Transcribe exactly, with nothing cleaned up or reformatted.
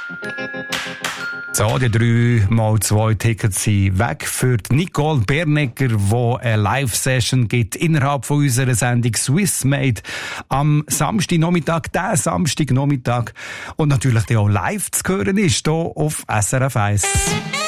So, die drei mal zwei Tickets sind weg für Nicole Bernegger, die eine Live-Session gibt innerhalb von unserer Sendung Swissmade am Samstagnachmittag, diesen Samstagnachmittag. Und natürlich auch live zu hören ist hier auf S R F eins.